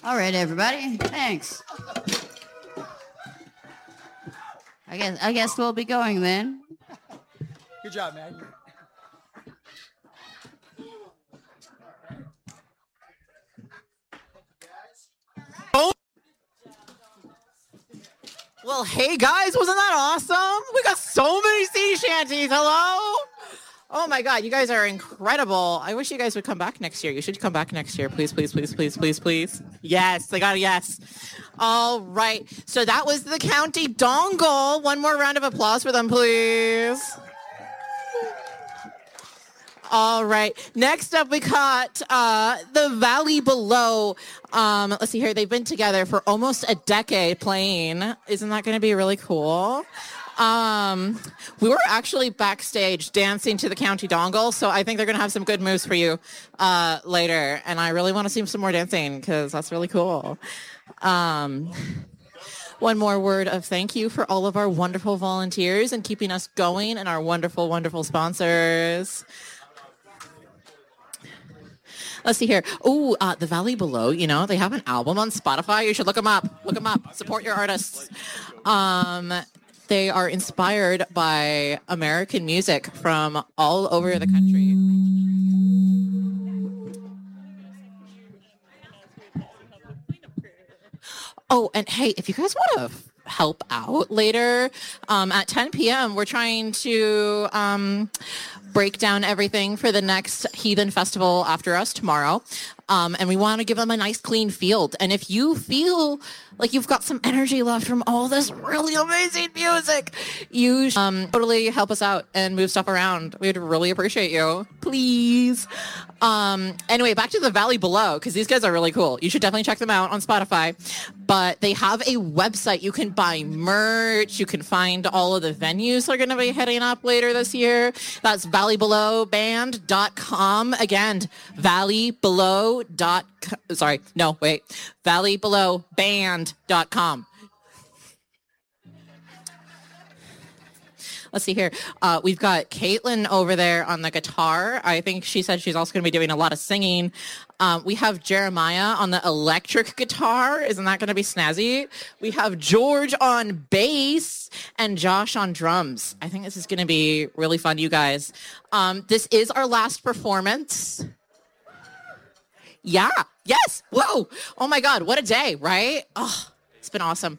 All right, everybody. Thanks. I guess we'll be going then. Good job, man. Well, hey guys, wasn't that awesome? We got so many sea shanties. Hello? Oh my God, you guys are incredible. I wish you guys would come back next year. You should come back next year. Please, please, please, please, please, please. Yes, I got a yes. All right. So that was the County Dongle. One more round of applause for them, please. All right. Next up, we got the Valley Below. Let's see here. They've been together for almost a decade playing. Isn't that going to be really cool? We were actually backstage dancing to the County Dongle, so I think they're going to have some good moves for you later. And I really want to see some more dancing because that's really cool. One more word of thank you for all of our wonderful volunteers and keeping us going and our wonderful, wonderful sponsors. Let's see here. Oh, The Valley Below, you know, they have an album on Spotify. You should look them up. Look them up. Support your artists. They are inspired by American music from all over the country. Oh, and hey, if you guys want to help out later, at 10 p.m., we're trying to break down everything for the next Heathen Festival after us tomorrow. And we want to give them a nice clean field. And if you feel like you've got some energy left from all this really amazing music, you should totally help us out and move stuff around. We'd really appreciate you. Please. Anyway, back to the Valley Below, because these guys are really cool. You should definitely check them out on Spotify. But they have a website. You can buy merch. You can find all of the venues they're going to be heading up later this year. That's valleybelowband.com. Again, valleybelowband.com. Let's see here. We've got Caitlin over there on the guitar. I think she said she's also going to be doing a lot of singing. We have Jeremiah on the electric guitar. Isn't that going to be snazzy? We have George on bass and Josh on drums. I think this is going to be really fun, you guys. This is our last performance. Yeah. Yes. Whoa. Oh my God. What a day, right? Oh, it's been awesome.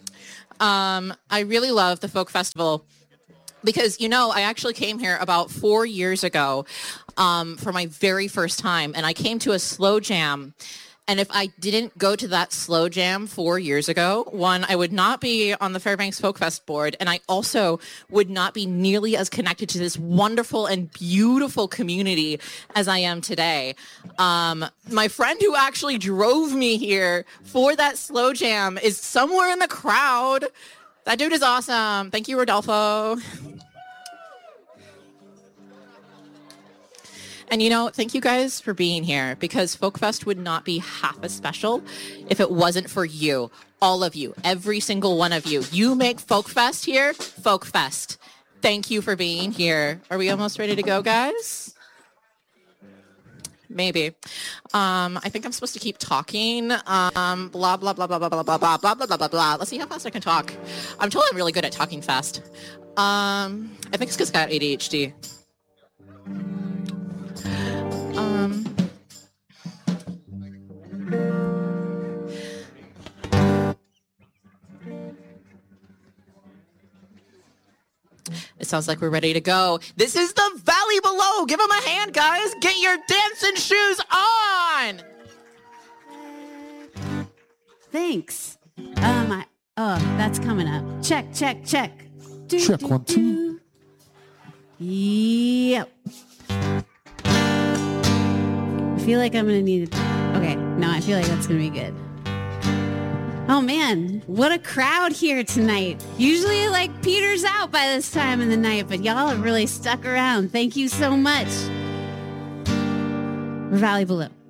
I really love the Folk Festival because, you know, I actually came here about 4 years ago for my very first time, and I came to a slow jam. And if I didn't go to that slow jam 4 years ago, one, I would not be on the Fairbanks Folk Fest board, and I also would not be nearly as connected to this wonderful and beautiful community as I am today. My friend who actually drove me here for that slow jam is somewhere in the crowd. That dude is awesome. Thank you, Rodolfo. And, you know, thank you guys for being here, because Folk Fest would not be half as special if it wasn't for you, all of you, every single one of you. You make Folk Fest here, Folk Fest. Thank you for being here. Are we almost ready to go, guys? Maybe. I think I'm supposed to keep talking. Blah, blah, blah, blah, blah, blah, blah, blah, blah, blah, blah, blah, blah. Let's see how fast I can talk. I'm told I'm really good at talking fast. I think it's because I got ADHD. It sounds like we're ready to go. This is the Valley Below. Give them a hand, guys. Get your dancing shoes on. Thanks. That's coming up. Check. Check 1 2. Yep. I feel like I'm gonna need it. Okay, no, I feel like that's gonna be good. Oh man, what a crowd here tonight. Usually like peters out by this time in the night, but y'all have really stuck around. Thank you so much. Valley Below.